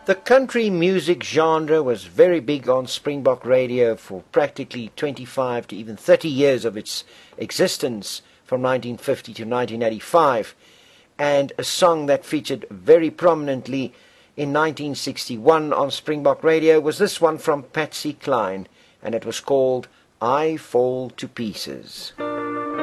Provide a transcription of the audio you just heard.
The country music genre was very big on Springbok Radio for practically 25 to even 30 years of its existence, from 1950 to 1985, and a song that featured very prominently in 1961 on Springbok Radio was this one from Patsy Cline, and it was called I Fall to Pieces.